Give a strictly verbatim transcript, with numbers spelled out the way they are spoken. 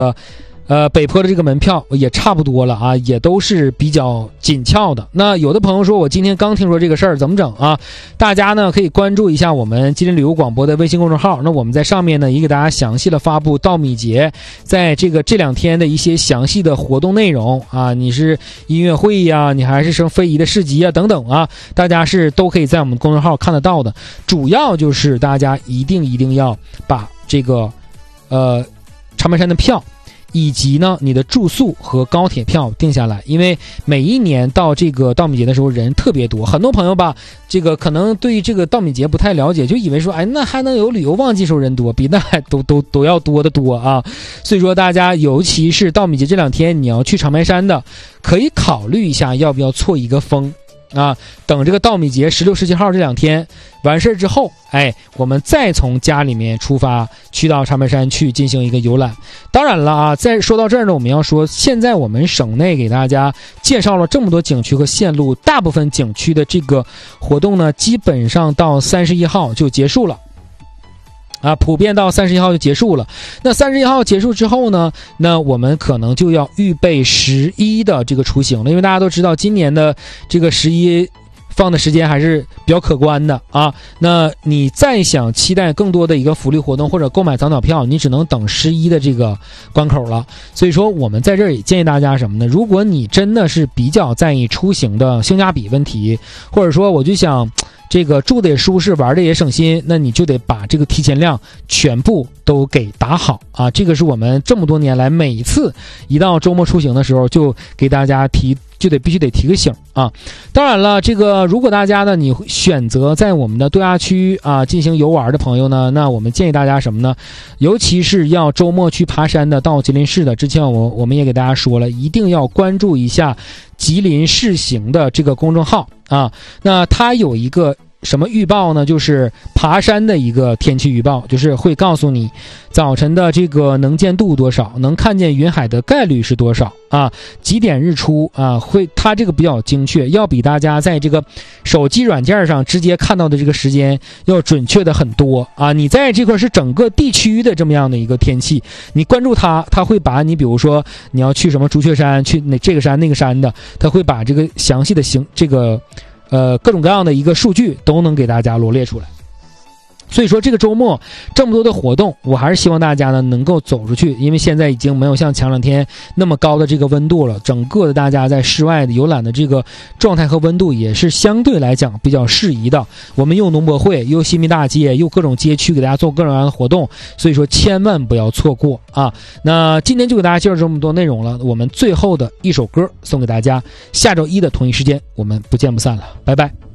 呃呃，北坡的这个门票也差不多了啊，也都是比较紧俏的。那有的朋友说，我今天刚听说这个事儿，怎么整啊？大家呢可以关注一下我们吉林旅游广播的微信公众号，那我们在上面呢也给大家详细的发布稻米节在这个这两天的一些详细的活动内容啊，你是音乐会呀，你还是生非遗的市集啊等等啊，大家是都可以在我们公众号看得到的。主要就是大家一定一定要把这个呃长白山的票以及呢你的住宿和高铁票定下来，因为每一年到这个稻米节的时候人特别多，很多朋友吧这个可能对这个稻米节不太了解，就以为说哎那还能有旅游旺季时候人多，比那还都都都要多的多啊。所以说大家尤其是稻米节这两天你要去长白山的，可以考虑一下要不要错一个峰啊，等这个稻米节十六、十七号这两天完事之后，哎，我们再从家里面出发，去到长白山去进行一个游览。当然了啊，再说到这儿呢，我们要说，现在我们省内给大家介绍了这么多景区和线路，大部分景区的这个活动呢，基本上到三十一号就结束了。啊，普遍到三十一号就结束了。那三十一号结束之后呢，那我们可能就要预备十一的这个出行了，因为大家都知道今年的这个十一放的时间还是比较可观的啊。那你再想期待更多的一个福利活动或者购买早鸟票，你只能等十一的这个关口了。所以说我们在这儿也建议大家什么呢？如果你真的是比较在意出行的性价比问题，或者说我就想这个住的也舒适，玩的也省心，那你就得把这个提前量全部都给打好啊！这个是我们这么多年来每一次一到周末出行的时候就给大家提，就得必须得提个醒啊！当然了，这个如果大家呢你选择在我们的度假区啊进行游玩的朋友呢，那我们建议大家什么呢？尤其是要周末去爬山的，到吉林市的，之前我我们也给大家说了，一定要关注一下吉林市行的这个公众号啊。那它有一个什么预报呢？就是爬山的一个天气预报，就是会告诉你早晨的这个能见度多少，能看见云海的概率是多少啊，几点日出啊，会它这个比较精确，要比大家在这个手机软件上直接看到的这个时间要准确的很多啊。你在这块是整个地区的这么样的一个天气，你关注它，它会把你比如说你要去什么朱雀山，去那这个山那个山的，它会把这个详细的行这个呃，各种各样的一个数据都能给大家罗列出来。所以说这个周末这么多的活动，我还是希望大家呢能够走出去，因为现在已经没有像前两天那么高的这个温度了，整个的大家在室外的游览的这个状态和温度也是相对来讲比较适宜的。我们又农博会，又新民大街，又各种街区给大家做各种各样的活动，所以说千万不要错过啊！那今天就给大家介绍这么多内容了，我们最后的一首歌送给大家，下周一的同一时间我们不见不散了，拜拜。